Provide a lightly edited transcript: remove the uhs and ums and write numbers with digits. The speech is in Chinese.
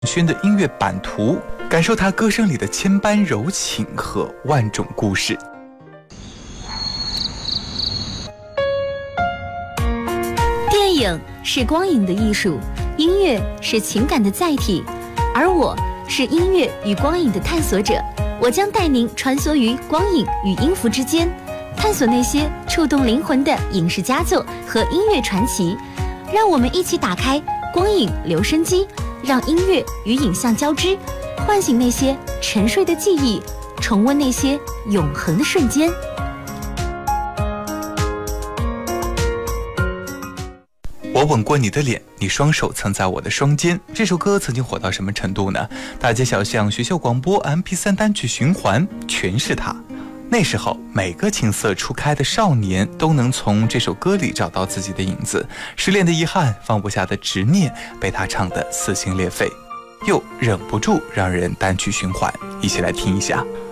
轩的音乐版图，感受他歌声里的千般柔情和万种故事。 电影是光影的艺术，音乐是情感的载体，而我是音乐与光影的探索者。我将带您穿梭于光影与音符之间，探索那些触动灵魂的影视佳作和音乐传奇。让我们一起打开光影留声机，让音乐与影像交织，唤醒那些沉睡的记忆，重温那些永恒的瞬间。 我吻过你的脸，你双手曾在我的双肩。这首歌曾经火到什么程度呢？大街小巷、学校广播、MP3 单曲循环，全是它。那时候，每个情窦初开的少年都能从这首歌里找到自己的影子。失恋的遗憾，放不下的执念，被他唱得撕心裂肺，又忍不住让人单曲循环。一起来听一下。